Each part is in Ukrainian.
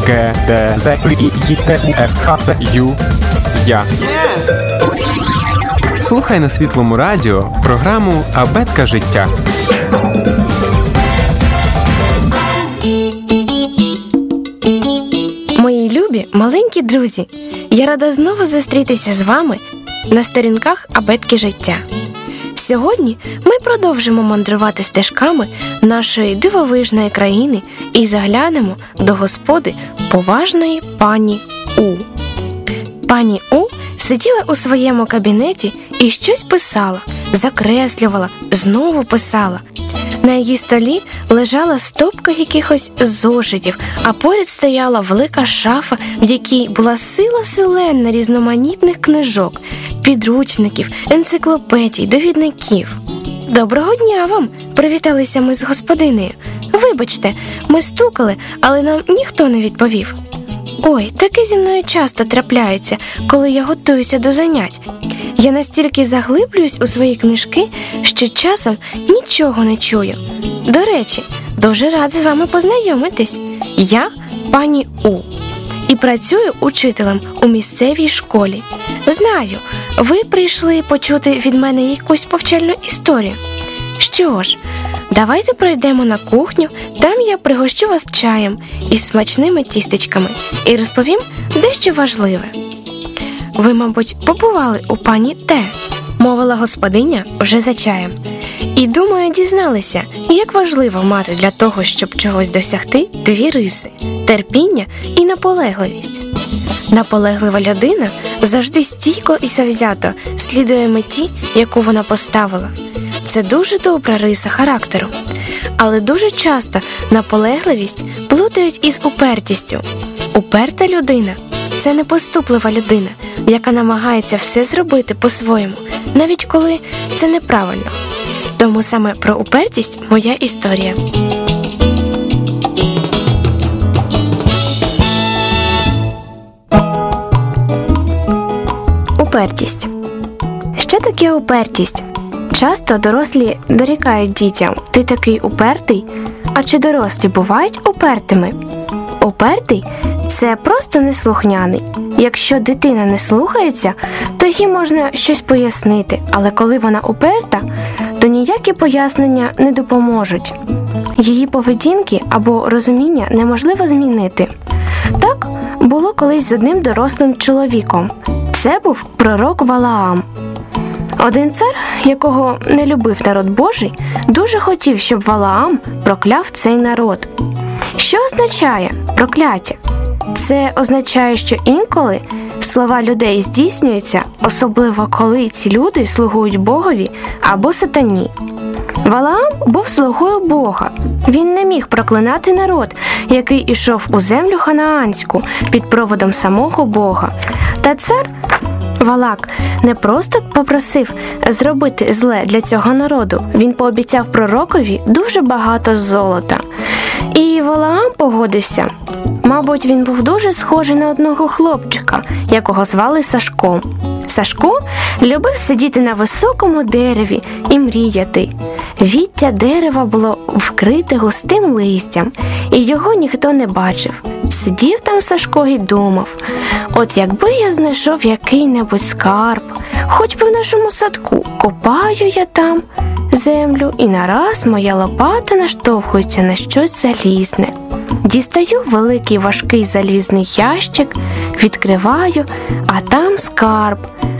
Г, Д, З, І, Т, У, Ф, Х, Ц, Ю, Я. Слухай на Світлому радіо програму «Абетка життя». Мої любі маленькі друзі, я рада знову зустрітися з вами на сторінках «Абетки життя». Сьогодні ми продовжимо мандрувати стежками нашої дивовижної країни і заглянемо до господи поважної пані У. Пані У сиділа у своєму кабінеті і щось писала, закреслювала, знову писала. На її столі лежала стопка якихось зошитів, а поряд стояла велика шафа, в якій була сила селена різноманітних книжок, підручників, енциклопедій, довідників. «Доброго дня вам!» – привіталися ми з господинею. «Вибачте, ми стукали, але нам ніхто не відповів». «Ой, таке зі мною часто трапляється, коли я готуюся до занять. Я настільки заглиблююсь у свої книжки, що часом нічого не чую. До речі, дуже рада з вами познайомитись. Я пані У і працюю учителем у місцевій школі. Знаю, ви прийшли почути від мене якусь повчальну історію. Що ж, давайте пройдемо на кухню, там я пригощу вас чаєм із смачними тістечками і розповім дещо важливе. Ви, мабуть, побували у пані Т, мовила господиня вже за чаєм. І, думаю, дізналися, як важливо мати для того, щоб чогось досягти, дві риси – терпіння і наполегливість. Наполеглива людина завжди стійко і завзято слідує меті, яку вона поставила. Це дуже добра риса характеру. Але дуже часто наполегливість плутають із упертістю. Уперта людина – це непоступлива людина, яка намагається все зробити по-своєму, навіть коли це неправильно. Тому саме про упертість моя історія. Упертість. Що таке упертість? Часто дорослі дорікають дітям: «Ти такий упертий». А чи дорослі бувають упертими? Упертий – це просто неслухняний. Якщо дитина не слухається, то їй можна щось пояснити, але коли вона уперта, то ніякі пояснення не допоможуть. Її поведінки або розуміння неможливо змінити. Так було колись з одним дорослим чоловіком. Це був пророк Валаам. Один цар, якого не любив народ Божий, дуже хотів, щоб Валаам прокляв цей народ. Що означає прокляття? Це означає, що інколи слова людей здійснюються, особливо коли ці люди слугують Богові або сатані. Валаам був слугою Бога. Він не міг проклинати народ, який ішов у землю ханаанську під проводом самого Бога. Та цар Валак не просто попросив зробити зле для цього народу, він пообіцяв пророкові дуже багато золота. І Валаам погодився. Мабуть, він був дуже схожий на одного хлопчика, якого звали Сашко. Сашко любив сидіти на високому дереві і мріяти. Віття дерева було вкрите густим листям, і його ніхто не бачив. Сидів там Сашко і думав: от якби я знайшов який-небудь скарб, хоч би в нашому садку, копаю я там землю, і нараз моя лопата наштовхується на щось залізне. Дістаю великий важкий залізний ящик, відкриваю, а там скарб,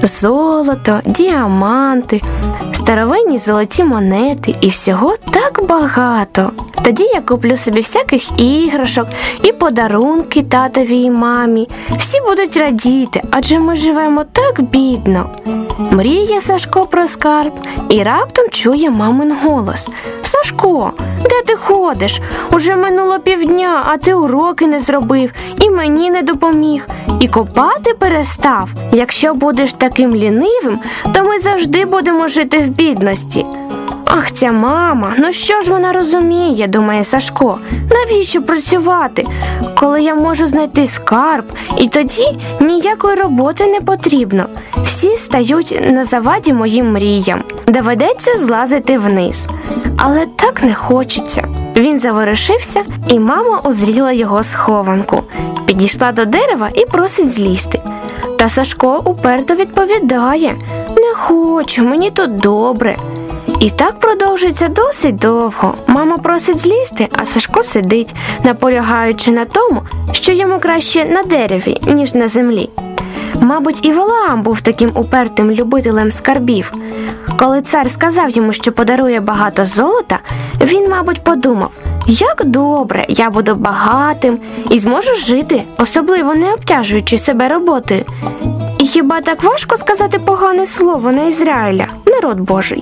золото, діаманти, старовинні золоті монети і всього так багато. Тоді я куплю собі всяких іграшок і подарунки татові і мамі. Всі будуть радіти, адже ми живемо так бідно. Мріє Сашко про скарб і раптом чує мамин голос: «Сашко, де ти ходиш? Уже минуло півдня, а ти уроки не зробив і мені не допоміг. І копати перестав. Якщо будеш таким лінивим, то ми завжди будемо жити в бідності». Ах, ця мама, ну що ж вона розуміє, думає Сашко. Навіщо працювати, коли я можу знайти скарб, і тоді ніякої роботи не потрібно. Всі стають на заваді моїм мріям. Доведеться злазити вниз. Але так не хочеться. Він заворушився, і мама узріла його схованку. Підійшла до дерева і просить злізти. Та Сашко уперто відповідає: «Не хочу, мені тут добре». І так продовжується досить довго. Мама просить злізти, а Сашко сидить, наполягаючи на тому, що йому краще на дереві, ніж на землі. Мабуть, і Валаам був таким упертим любителем скарбів. Коли цар сказав йому, що подарує багато золота, він, мабуть, подумав: як добре, я буду багатим і зможу жити, особливо не обтяжуючи себе роботою. І хіба так важко сказати погане слово на Ізраїля, народ Божий?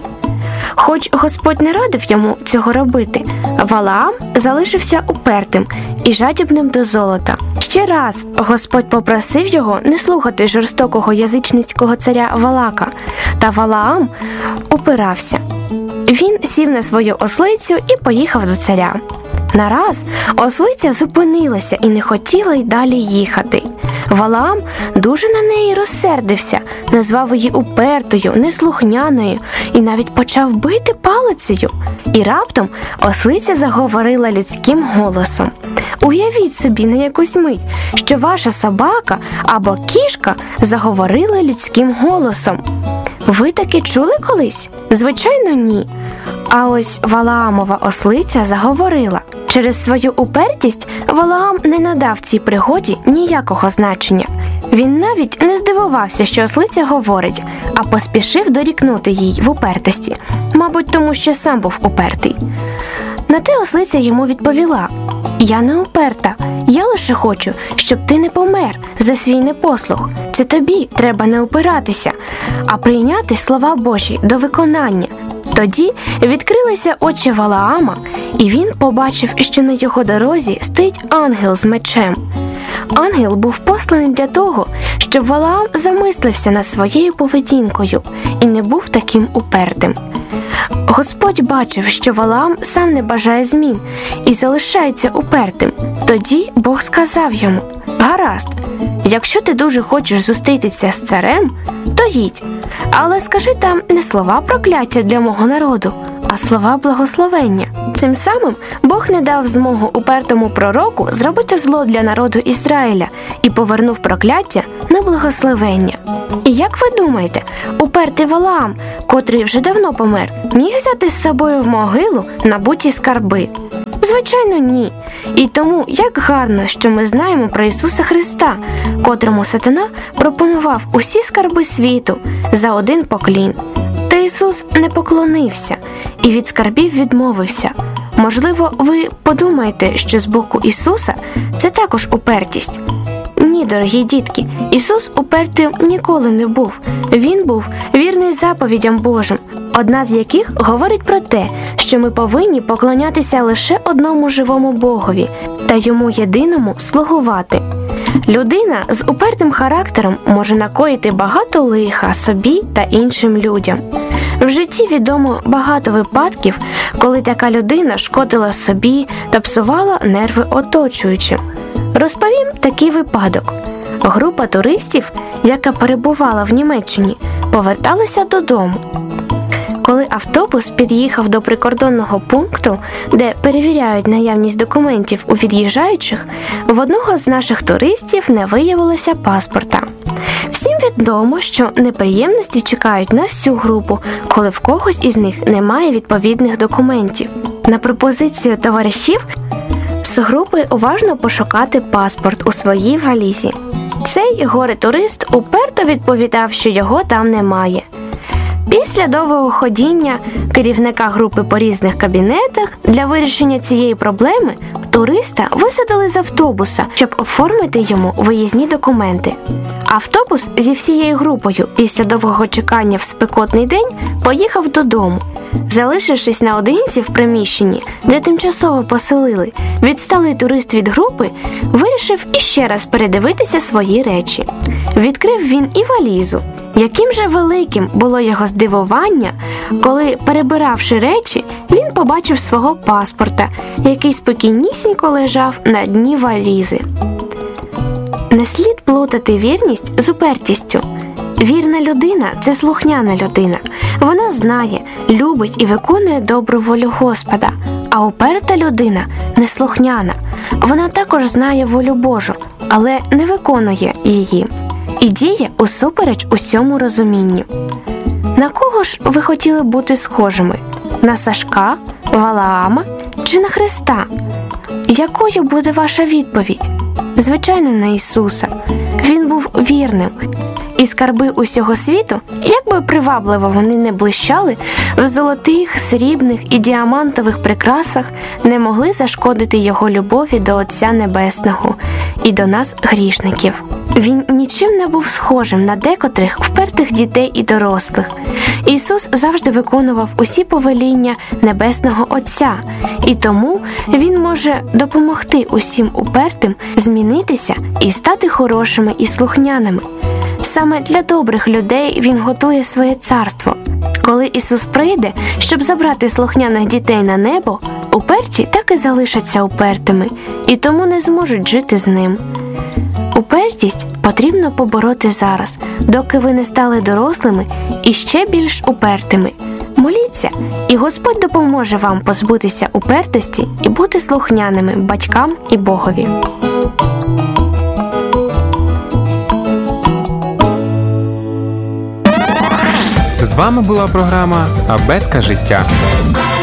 Хоч Господь не радив йому цього робити, Валаам залишився упертим і жадібним до золота. Ще раз Господь попросив його не слухати жорстокого язичницького царя Валака, та Валаам упирався. Він сів на свою ослицю і поїхав до царя. Нараз ослиця зупинилася і не хотіла й далі їхати. Валаам дуже на неї розсердився, назвав її упертою, неслухняною і навіть почав бити палицею. І раптом ослиця заговорила людським голосом. Уявіть собі на якусь мить, що ваша собака або кішка заговорила людським голосом. Ви таки чули колись? Звичайно, ні. А ось Валаамова ослиця заговорила. Через свою упертість Валаам не надав цій пригоді ніякого значення. Він навіть не здивувався, що ослиця говорить, а поспішив дорікнути їй в упертості, мабуть, тому що сам був упертий. На те ослиця йому відповіла: «Я не уперта, я лише хочу, щоб ти не помер за свій непослух. Це тобі треба не упиратися, а прийняти слова Божі до виконання». Тоді відкрилися очі Валаама, і він побачив, що на його дорозі стоїть ангел з мечем. Ангел був посланий для того, щоб Валаам замислився над своєю поведінкою і не був таким упертим. Господь бачив, що Валаам сам не бажає змін і залишається упертим. Тоді Бог сказав йому: «Гаразд, якщо ти дуже хочеш зустрітися з царем, то їдь, але скажи там не слова прокляття для мого народу, а слова благословення». Цим самим Бог не дав змогу упертому пророку зробити зло для народу Ізраїля і повернув прокляття на благословення. І як ви думаєте, упертий Валаам, котрий вже давно помер, міг взяти з собою в могилу набуті скарби? Звичайно, ні. І тому як гарно, що ми знаємо про Ісуса Христа, котрому сатана пропонував усі скарби світу за один поклін. Та Ісус не поклонився і від скарбів відмовився. Можливо, ви подумаєте, що з боку Ісуса це також упертість. Ні, дорогі дітки, Ісус упертим ніколи не був. Він був вірний заповідям Божим, одна з яких говорить про те, що ми повинні поклонятися лише одному живому Богові та Йому єдиному слугувати. Людина з упертим характером може накоїти багато лиха собі та іншим людям. В житті відомо багато випадків, коли така людина шкодила собі та псувала нерви оточуючим. Розповім такий випадок. Група туристів, яка перебувала в Німеччині, поверталася додому. Коли автобус під'їхав до прикордонного пункту, де перевіряють наявність документів у від'їжджаючих, в одного з наших туристів не виявилося паспорта. Всім відомо, що неприємності чекають на всю групу, коли в когось із них немає відповідних документів. На пропозицію товаришів з групи уважно пошукати паспорт у своїй валізі. Цей горе-турист уперто відповідав, що його там немає. Після довгого ходіння керівника групи по різних кабінетах для вирішення цієї проблеми туриста висадили з автобуса, щоб оформити йому виїзні документи. Автобус зі всією групою після довгого чекання в спекотний день поїхав додому. Залишившись наодинці в приміщенні, де тимчасово поселили, відсталий турист від групи вирішив іще раз передивитися свої речі. Відкрив він і валізу. Яким же великим було його здивування, коли, перебиравши речі, він побачив свого паспорта, який спокійнісінько лежав на дні валізи. Не слід плутати вірність з упертістю. Вірна людина – це слухняна людина. Вона знає, любить і виконує добру волю Господа. А уперта людина неслухняна. Вона також знає волю Божу, але не виконує її і діє усупереч усьому розумінню. На кого ж ви хотіли бути схожими? На Сашка, Валаама чи на Христа? Якою буде ваша відповідь? Звичайно, на Ісуса. Він був вірним. І скарби усього світу, як би привабливо вони не блищали, в золотих, срібних і діамантових прикрасах не могли зашкодити його любові до Отця Небесного і до нас, грішників. Він нічим не був схожим на декотрих впертих дітей і дорослих. Ісус завжди виконував усі повеління Небесного Отця, і тому Він може допомогти усім упертим змінитися і стати хорошими і слухняними. Саме для добрих людей Він готує своє царство. Коли Ісус прийде, щоб забрати слухняних дітей на небо, уперті так і залишаться упертими, і тому не зможуть жити з Ним. Упертість потрібно побороти зараз, доки ви не стали дорослими і ще більш упертими. Моліться, і Господь допоможе вам позбутися упертості і бути слухняними батькам і Богові. З вами була програма «Абетка життя».